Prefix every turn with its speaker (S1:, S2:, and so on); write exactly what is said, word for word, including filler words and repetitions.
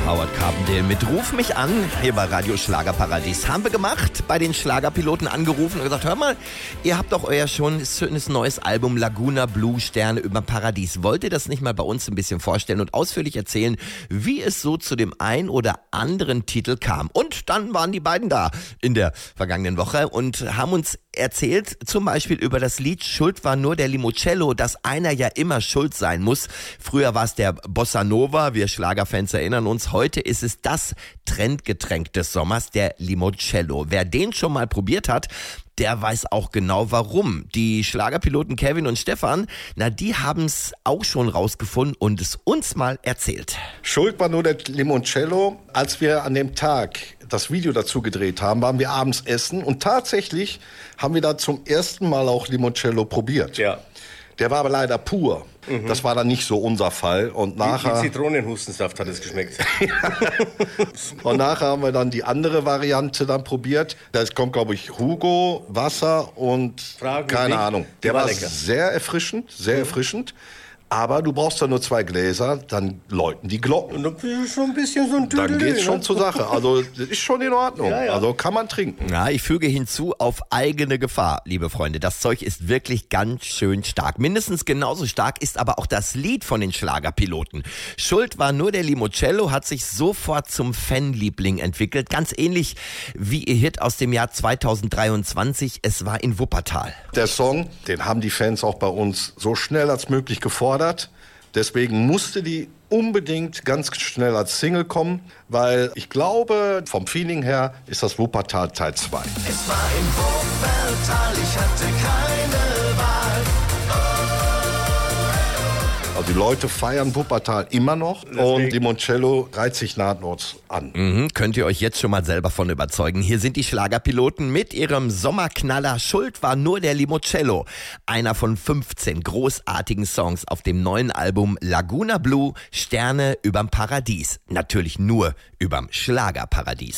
S1: Howard Carpendale mit Ruf mich an, hier bei Radio Schlagerparadies. Haben wir gemacht, bei den Schlagerpiloten angerufen und gesagt, hör mal, ihr habt doch euer schon schönes neues Album Laguna Blue, Sterne über Paradies. Wollt ihr das nicht mal bei uns ein bisschen vorstellen und ausführlich erzählen, wie es so zu dem ein oder anderen Titel kam? Und dann waren die beiden da in der vergangenen Woche und haben uns erzählt, zum Beispiel über das Lied Schuld war nur der Limoncello, dass einer ja immer schuld sein muss. Früher war es der Bossa Nova, wir Schlagerfans erinnern uns, heute ist es das Trendgetränk des Sommers, der Limoncello. Wer den schon mal probiert hat, der weiß auch genau warum. Die Schlagerpiloten Kevin und Stefan, na die haben es auch schon rausgefunden und es uns mal erzählt.
S2: Schuld war nur der Limoncello. Als wir an dem Tag das Video dazu gedreht haben, waren wir abends essen und tatsächlich haben wir da zum ersten Mal auch Limoncello probiert.
S3: Ja.
S2: Der war aber leider pur. Mhm. Das war dann nicht so unser Fall. Und nachher,
S3: wie, wie Zitronenhustensaft hat es geschmeckt.
S2: und nachher haben wir dann die andere Variante dann probiert. Da kommt, glaube ich, Hugo, Wasser und
S3: Fragen
S2: keine
S3: nicht.
S2: Ahnung. Der
S3: war
S2: war
S3: lecker.
S2: sehr erfrischend, sehr
S3: Mhm.
S2: erfrischend. Aber du brauchst da nur zwei Gläser, dann läuten die Glocken.
S3: Und dann ist schon ein bisschen so ein
S2: Dann
S3: Tüdelü,
S2: geht's schon
S3: ne?
S2: zur Sache. Also das ist schon in Ordnung.
S3: Ja, ja.
S2: Also kann man trinken.
S1: Ja, ich füge hinzu, auf eigene Gefahr, liebe Freunde. Das Zeug ist wirklich ganz schön stark. Mindestens genauso stark ist aber auch das Lied von den Schlagerpiloten. Schuld war nur der Limoncello, hat sich sofort zum Fanliebling entwickelt. Ganz ähnlich wie ihr Hit aus dem Jahr zweitausenddreiundzwanzig. Es war in Wuppertal.
S2: Der Song, den haben die Fans auch bei uns so schnell als möglich gefordert. Deswegen musste die unbedingt ganz schnell als Single kommen, weil ich glaube, vom Feeling her ist das Wuppertal Teil zwei.
S4: Es war in Wuppertal, ich hatte keine Wahl.
S2: Also die Leute feiern Wuppertal immer noch und Limoncello reiht sich nahtlos an.
S1: Mhm, könnt ihr euch jetzt schon mal selber von überzeugen. Hier sind die Schlagerpiloten mit ihrem Sommerknaller Schuld war nur der Limoncello. Einer von fünfzehn großartigen Songs auf dem neuen Album Laguna Blue, Sterne überm Paradies. Natürlich nur überm Schlagerparadies.